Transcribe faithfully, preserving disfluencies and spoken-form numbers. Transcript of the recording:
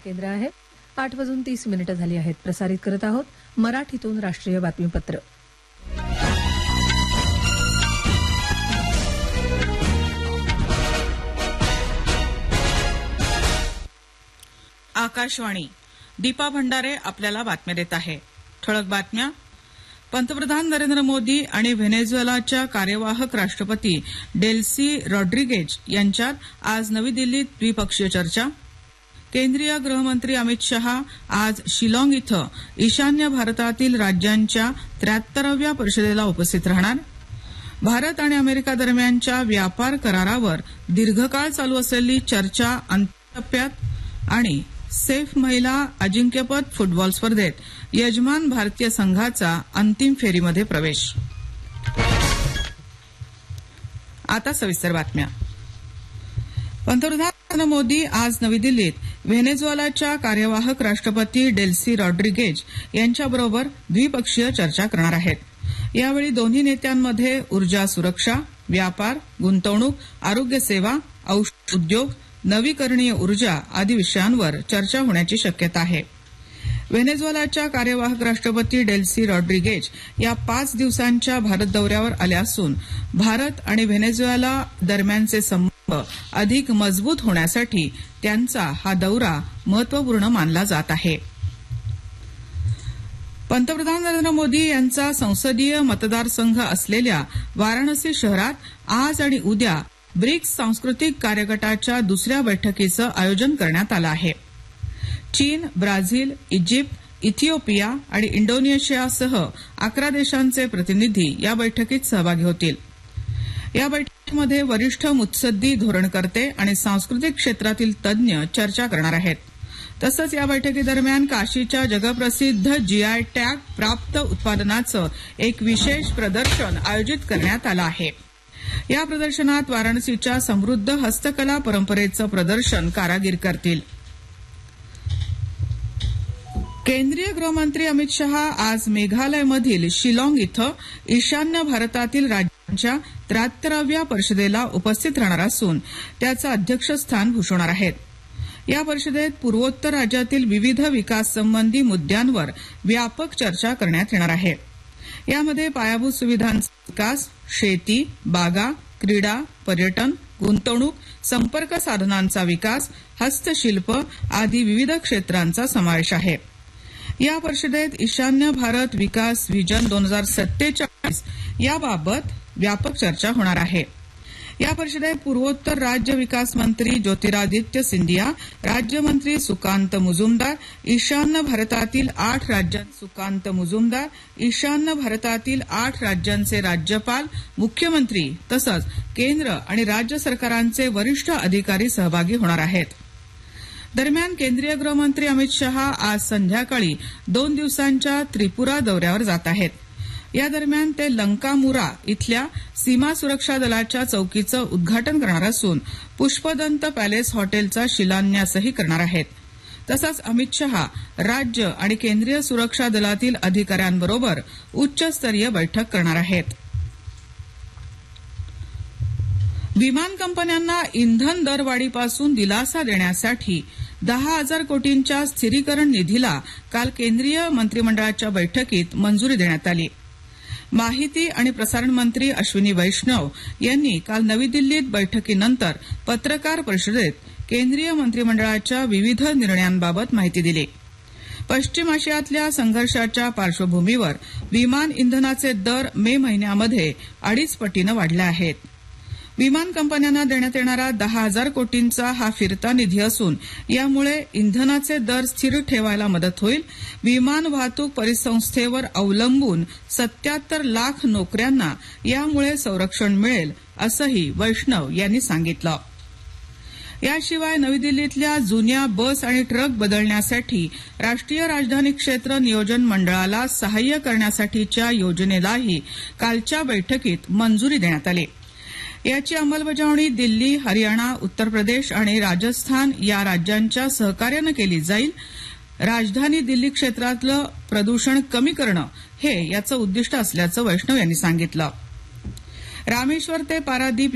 केंद्र आहे. आठ वाजून तीस मिनिटं झाली आहेत. प्रसारित करत आहोत मराठीतून राष्ट्रीय बातमीपत्र. आकाशवाणी. दीपा भंडारे आपल्याला बातम्या देत आहे. ठळक बातम्या. पंतप्रधान नरेंद्र मोदी आणि व्हेनेझुएलाच्या कार्यवाहक राष्ट्रपती डेल्सी रॉड्रिगेज यांच्यात आज नवी दिल्लीत द्विपक्षीय चर्चा. केंद्रीय गृहमंत्री अमित शहा आज शिलाँग इथं ईशान्य भारतातील राज्यांच्या त्र्याहत्तराव्या परिषदेला उपस्थित राहणार. भारत आणि अमेरिका दरम्यानच्या व्यापार करारावर दीर्घकाळ चालू असलेली चर्चा अंतिम टप्प्यात. आणि सेफ महिला अजिंक्यपद फुटबॉल स्पर्धेत यजमान भारतीय संघाचा अंतिम फेरीमध्ये प्रवेश. आता सविस्तर बातम्या. पंतप्रधान नरेंद्र मोदी आज नवी दिल्लीत व्हेनेझुएलाच्या कार्यवाहक राष्ट्रपती डेल्सी रॉड्रिगेज यांच्याबरोबर द्विपक्षीय चर्चा करणार आहेत. यावेळी दोन्ही नेत्यांमध्ये ऊर्जा सुरक्षा, व्यापार, गुंतवणूक, आरोग्य सेवा, औषध उद्योग, नवीकरणीय ऊर्जा आदी विषयांवर चर्चा होण्याची शक्यता आहे. व्हेनेझुएलाच्या कार्यवाहक राष्ट्रपती डेल्सी रॉड्रिगेज या पाच दिवसांच्या भारत दौऱ्यावर आल्या असून भारत आणि व्हेनेझुएला दरम्यानचे संबंध अधिक मजबूत होण्यासाठी त्यांचा हा दौरा महत्वपूर्ण मानला जात आहे. पंतप्रधान नरेंद्र मोदी यांचा संसदीय मतदारसंघ असलेल्या वाराणसी शहरात आज आणि उद्या ब्रिक्स सांस्कृतिक कार्यगटाच्या दुसऱ्या बैठकीचं आयोजन करण्यात आलं आहे. चीन, ब्राझील, इजिप्त, इथिओपिया आणि इंडोनेशियासह अकरा देशांचे प्रतिनिधी या बैठकीत सहभागी होतील. या बैठकीमध्ये वरिष्ठ मुत्सद्दी, धोरणकर्ते आणि सांस्कृतिक क्षेत्रातील तज्ज्ञ चर्चा करणार आहेत. तसंच या बैठकीदरम्यान काशीच्या जगप्रसिद्ध जीआय टॅग प्राप्त उत्पादनाचं एक विशेष प्रदर्शन आयोजित करण्यात आलं आहे. या प्रदर्शनात वाराणसीच्या समृद्ध हस्तकला परंपरेचं प्रदर्शन कारागीर करतील. केंद्रीय गृहमंत्री अमित शहा आज मेघालयमधील शिलाँग इथं ईशान्य भारतातील राज्यांच्या त्र्याहत्तराव्या परिषदेला उपस्थित राहणार असून त्याचं अध्यक्षस्थान भूषवणार आहेत. या परिषदेत पूर्वोत्तर राज्यातील विविध विकास संबंधी मुद्द्यांवर व्यापक चर्चा करण्यात येणार आहे. यामध्ये पायाभूत सुविधांचा विकास, शेती, बागा, क्रीडा, पर्यटन, गुंतवणूक, संपर्क साधनांचा विकास, हस्तशिल्प आदी विविध क्षेत्रांचा समावेश आहे. या परिषदेत ईशान्य भारत विकास व्हिजन दोन हजार सत्तेचाळीस याबाबत व्यापक चर्चा होणार आहे. या परिषदेत पूर्वोत्तर राज्य विकास मंत्री ज्योतिरादित्य सिंधिया, राज्यमंत्री सुकांत मुजुमदार, ईशान्य भारतातील आठ राज्यांचे सुकांत मुजुमदार, ईशान्य भारतातील आठ राज्यांचे राज्यपाल, मुख्यमंत्री तसंच केंद्र आणि राज्य सरकारांचे वरिष्ठ अधिकारी सहभागी होणार आहेत. दरम्यान केंद्रीय गृहमंत्री अमित शहा आज संध्याकाळी दोन दिवसांच्या त्रिपुरा दौऱ्यावर जात आहेत. या दरम्यान ते लंकामुरा इथल्या सीमा सुरक्षा दलाच्या चौकीचं उद्घाटन करणार असून पुष्पदंत पॅलेस हॉटेलचा शिलान्यासही करणार आहेत. तसंच अमित शहा राज्य आणि केंद्रीय सुरक्षा दलातील अधिकाऱ्यांबरोबर उच्चस्तरीय बैठक करणार आहेत. विमान कंपन्यांना इंधन दरवाढीपासून दिलासा देण्यासाठी दहा हजार कोटींच्या स्थिरीकरण निधीला काल केंद्रीय मंत्रिमंडळाच्या बैठकीत मंजुरी देण्यात आली. माहिती आणि प्रसारण मंत्री अश्विनी वैष्णव यांनी काल नवी दिल्लीत बैठकीनंतर पत्रकार परिषदेत केंद्रीय मंत्रिमंडळाच्या विविध निर्णयांबाबत माहिती दिली. पश्चिम आशियातल्या संघर्षाच्या पार्श्वभूमीवर विमान इंधनाचे दर मे महिन्यामध्ये अडीच पटीनं वाढले आहेत. विमान कंपन्यांना देण्यात येणारा दहा हजार कोटींचा हा फिरता निधी असून यामुळे इंधनाचे दर स्थिर ठेवायला मदत होईल. विमान वाहतूक परिसंस्थेवर अवलंबून सत्याहत्तर लाख नोकऱ्यांना यामुळे संरक्षण मिळेल असंही वैष्णव यांनी सांगितलं. याशिवाय नवी दिल्लीतल्या जुन्या बस आणि ट्रक बदलण्यासाठी राष्ट्रीय राजधानी क्षेत्र नियोजन मंडळाला सहाय्य करण्यासाठीच्या योजनेलाही कालच्या बैठकीत मंजुरी देण्यात आली. याची अंमलबजावणी दिल्ली, हरियाणा, उत्तर प्रदेश आणि राजस्थान या राज्यांच्या सहकार्यानं केली जाईल. राजधानी दिल्ली क्षेत्रातलं प्रदूषण कमी करणं हे याचं उद्दिष्ट असल्याचं वैष्णव यांनी सांगितलं. रामेश्वर ते पारादीप